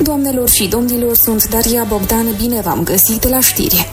Doamnelor și domnilor, sunt Daria Bogdan, bine v-am găsit la știri.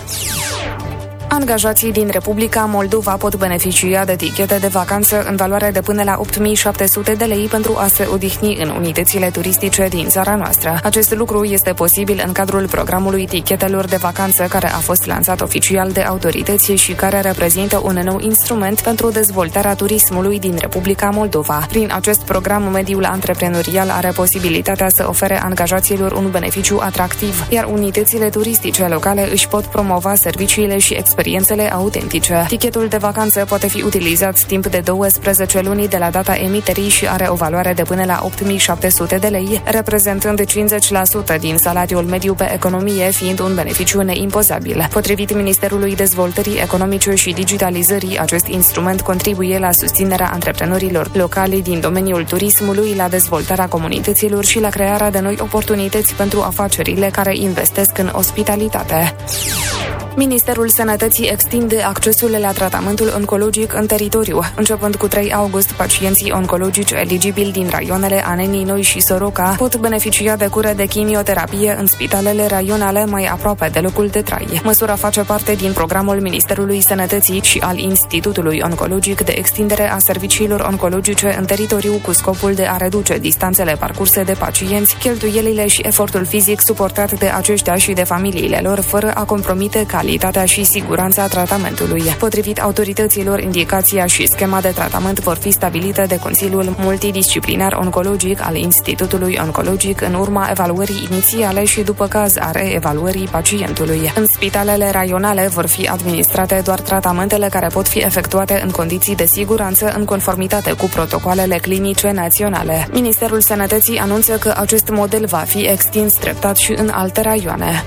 Angajații din Republica Moldova pot beneficia de tichete de vacanță în valoare de până la 8.700 de lei pentru a se odihni în unitățile turistice din țara noastră. Acest lucru este posibil în cadrul programului tichetelor de vacanță, care a fost lansat oficial de autorități și care reprezintă un nou instrument pentru dezvoltarea turismului din Republica Moldova. Prin acest program, mediul antreprenorial are posibilitatea să ofere angajaților un beneficiu atractiv, iar unitățile turistice locale își pot promova serviciile și experiențele autentice. Tichetul de vacanță poate fi utilizat timp de 12 luni de la data emiterii și are o valoare de până la 8.700 de lei, reprezentând 50% din salariul mediu pe economie, fiind un beneficiu neimpozabil. Potrivit Ministerului Dezvoltării Economice și Digitalizării, acest instrument contribuie la susținerea antreprenorilor locali din domeniul turismului, la dezvoltarea comunităților și la crearea de noi oportunități pentru afacerile care investesc în ospitalitate. Ministerul Sănătății extinde accesul la tratamentul oncologic în teritoriu. Începând cu 3 august, pacienții oncologici eligibili din raioanele Anenii Noi și Soroca pot beneficia de cure de chimioterapie în spitalele raionale mai aproape de locul de trai. Măsura face parte din programul Ministerului Sănătății și al Institutului Oncologic de extindere a serviciilor oncologice în teritoriu, cu scopul de a reduce distanțele parcurse de pacienți, cheltuielile și efortul fizic suportat de aceștia și de familiile lor, fără a compromite calitatea și siguranța tratamentului. Potrivit autorităților, indicația și schema de tratament vor fi stabilite de Consiliul Multidisciplinar Oncologic al Institutului Oncologic în urma evaluării inițiale și după caz a reevaluării pacientului. În spitalele raionale vor fi administrate doar tratamentele care pot fi efectuate în condiții de siguranță, în conformitate cu protocoalele clinice naționale. Ministerul Sănătății anunță că acest model va fi extins treptat și în alte raioane.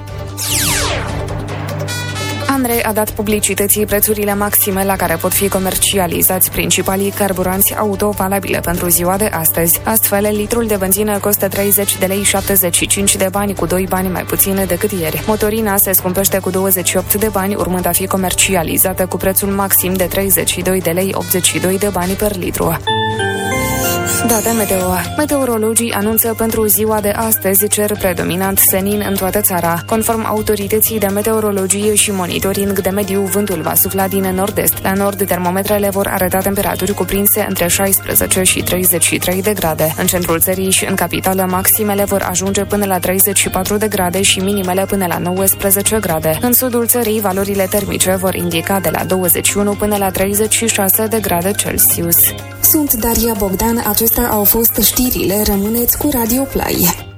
ANRE a dat publicității prețurile maxime la care pot fi comercializați principalii carburanți auto valabile pentru ziua de astăzi. Astfel, litrul de benzină costă 30 de lei 75 de bani, cu 2 bani mai puțin decât ieri. Motorina se scumpește cu 28 de bani, urmând a fi comercializată cu prețul maxim de 32 de lei 82 de bani per litru. Date meteo. Meteorologii anunță pentru ziua de astăzi cer predominant senin în toată țara. Conform autorității de meteorologie și monitoring de mediu, vântul va sufla din nord-est. La nord, termometrele vor arăta temperaturi cuprinse între 16 și 33 de grade. În centrul țării și în capitală, maximele vor ajunge până la 34 de grade și minimele până la 19 grade. În sudul țării, valorile termice vor indica de la 21 până la 36 de grade Celsius. Sunt Daria Bogdan, acestea au fost știrile, rămâneți cu Radio Play.